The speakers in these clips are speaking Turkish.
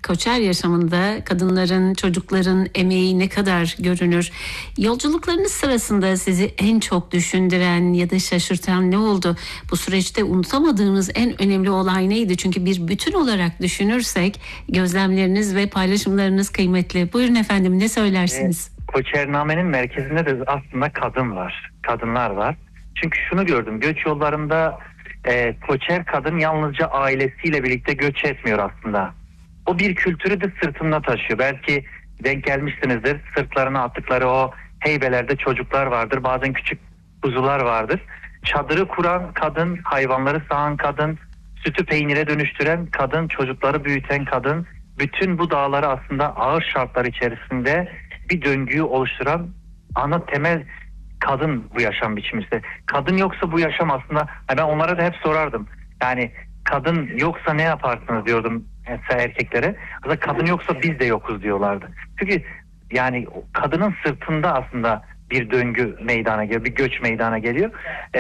Koçer yaşamında kadınların, çocukların emeği ne kadar görünür? Yolculuklarınız sırasında sizi en çok düşündüren ya da şaşırtan ne oldu? Bu süreçte unutamadığınız en önemli olay neydi? Çünkü bir bütün olarak düşünürsek gözlemleriniz ve paylaşımlarınız kıymetli. Buyurun efendim, ne söylersiniz? Koçername'nin merkezinde de aslında kadın var, kadınlar var. Çünkü şunu gördüm, göç yollarında koçer kadın yalnızca ailesiyle birlikte göç etmiyor aslında. O bir kültürü de sırtında taşıyor. Belki denk gelmişsinizdir, sırtlarına attıkları o heybelerde çocuklar vardır, bazen küçük kuzular vardır. Çadırı kuran kadın, hayvanları sağan kadın, sütü peynire dönüştüren kadın, çocukları büyüten kadın, bütün bu dağları aslında ağır şartlar içerisinde bir döngüyü oluşturan ana temel kadın bu yaşam biçimi işte. Kadın yoksa bu yaşam aslında, ben onlara da hep sorardım. Yani kadın yoksa ne yaparsınız diyordum mesela erkeklere. Aslında kadın yoksa biz de yokuz diyorlardı. Çünkü yani kadının sırtında aslında bir döngü meydana geliyor, bir göç meydana geliyor.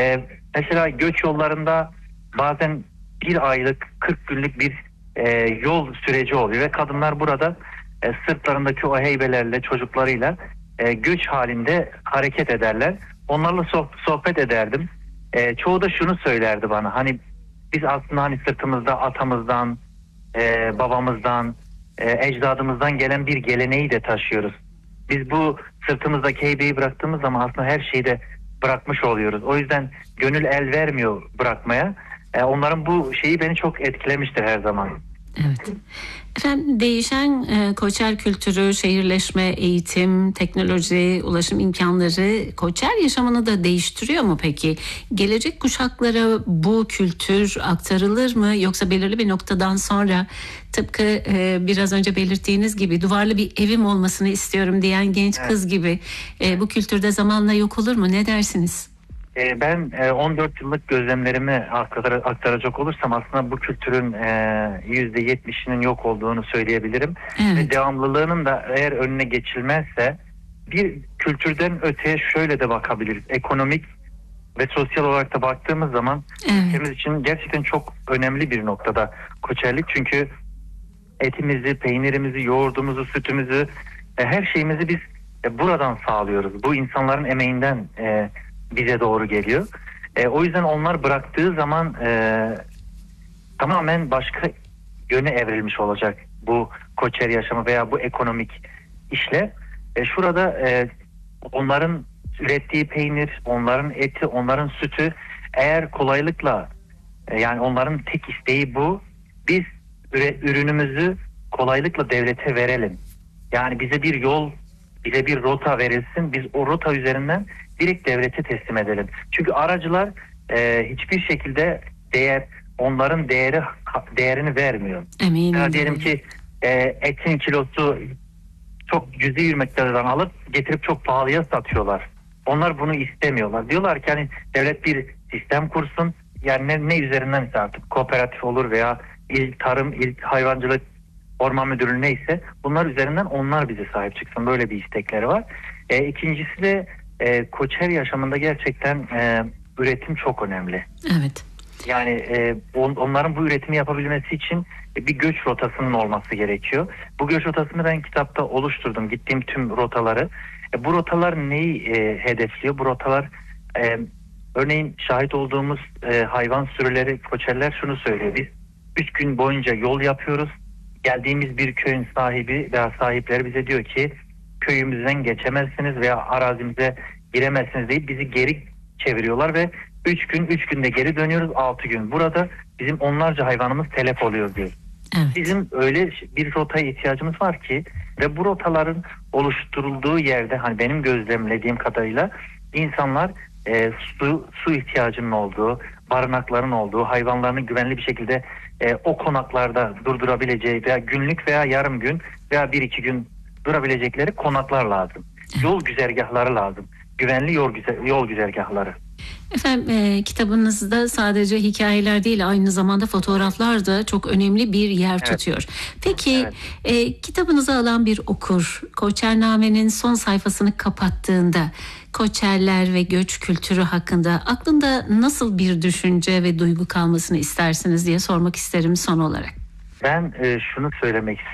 Mesela göç yollarında bazen bir aylık, 40 günlük bir yol süreci oluyor ve kadınlar burada sırtlarındaki o heybelerle, çocuklarıyla göç halinde hareket ederler. Onlarla sohbet ederdim. Çoğu da şunu söylerdi bana. Hani biz aslında hani sırtımızda atamızdan, babamızdan, ecdadımızdan gelen bir geleneği de taşıyoruz. Biz bu sırtımızdaki heybeyi bıraktığımız zaman aslında her şeyi de bırakmış oluyoruz. O yüzden gönül el vermiyor bırakmaya. Onların bu şeyi beni çok etkilemiştir her zaman. Evet. Efendim, değişen koçer kültürü, şehirleşme, eğitim, teknoloji, ulaşım imkanları koçer yaşamını da değiştiriyor mu peki? Gelecek kuşaklara bu kültür aktarılır mı, yoksa belirli bir noktadan sonra tıpkı biraz önce belirttiğiniz gibi duvarlı bir evim olmasını istiyorum diyen genç kız gibi bu kültürde zamanla yok olur mu? Ne dersiniz? Ben 14 yıllık gözlemlerimi aktaracak olursam aslında bu kültürün %70'inin yok olduğunu söyleyebilirim. Evet. Ve devamlılığının da eğer önüne geçilmezse bir kültürden öteye şöyle de bakabiliriz. Ekonomik ve sosyal olarak da baktığımız zaman ülkemiz için gerçekten çok önemli bir noktada koçerlik. Çünkü etimizi, peynirimizi, yoğurdumuzu, sütümüzü, her şeyimizi biz buradan sağlıyoruz. Bu insanların emeğinden bize doğru geliyor. O yüzden onlar bıraktığı zaman tamamen başka yöne evrilmiş olacak bu koçer yaşamı veya bu ekonomik işle. Şurada onların ürettiği peynir, onların eti, onların sütü eğer kolaylıkla yani onların tek isteği bu. Biz ürünümüzü kolaylıkla devlete verelim. Yani bize bir yol, bize bir rota verilsin. Biz o rota üzerinden direkt devlete teslim edelim. Çünkü aracılar hiçbir şekilde onların değerini vermiyor. Eminim. Diyelim ki etin kilosu çok cüzi bir miktardan alıp getirip çok pahalıya satıyorlar. Onlar bunu istemiyorlar. Diyorlar ki hani devlet bir sistem kursun. Yani ne üzerinden ise artık kooperatif olur veya il tarım, il hayvancılık, orman müdürlüğü neyse bunlar üzerinden onlar bize sahip çıksın. Böyle bir istekleri var. İkincisi de koçer yaşamında gerçekten üretim çok önemli. Evet. Yani onların bu üretimi yapabilmesi için bir göç rotasının olması gerekiyor. Bu göç rotasını ben kitapta oluşturdum. Gittiğim tüm rotaları. Bu rotalar neyi hedefliyor? Bu rotalar örneğin şahit olduğumuz hayvan sürüleri, koçerler şunu söylüyor. Biz 3 gün boyunca yol yapıyoruz. Geldiğimiz bir köyün sahibi veya sahipleri bize diyor ki köyümüzden geçemezsiniz veya arazimize giremezsiniz deyip bizi geri çeviriyorlar ve 3 günde geri dönüyoruz, 6 gün. Burada bizim onlarca hayvanımız telef oluyor diyor. Evet. Bizim öyle bir rotaya ihtiyacımız var ki ve bu rotaların oluşturulduğu yerde hani benim gözlemlediğim kadarıyla insanlar su ihtiyacının olduğu, barınakların olduğu, hayvanlarını güvenli bir şekilde o konaklarda durdurabileceği veya günlük veya yarım gün veya 1-2 gün durabilecekleri konaklar lazım. Yol güzergahları lazım. Güvenli yol güzergahları. Efendim, kitabınızda sadece hikayeler değil, aynı zamanda fotoğraflar da çok önemli bir yer tutuyor. Peki kitabınızı alan bir okur Koçername'nin son sayfasını kapattığında Koçerler ve göç kültürü hakkında aklında nasıl bir düşünce ve duygu kalmasını istersiniz diye sormak isterim son olarak. Ben şunu söylemek